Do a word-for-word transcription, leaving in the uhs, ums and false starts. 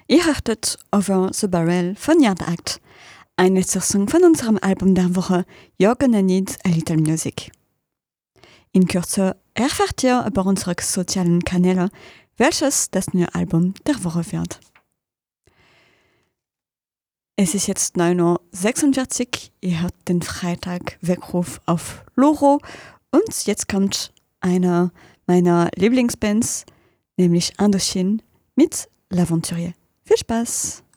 Ihr hörtet Over the Barrel von Yard Act, eine Song von unserem Album der Woche You're Gonna Need a Little Music. In Kürze erfahrt ihr über unsere sozialen Kanäle, welches das neue Album der Woche wird. Es ist jetzt neun Uhr sechsundvierzig, ihr hört den Freitag Weckruf auf Loro und jetzt kommt eine meiner Lieblingsbands, nämlich Indochine mit L'Aventurier. Viel Spaß!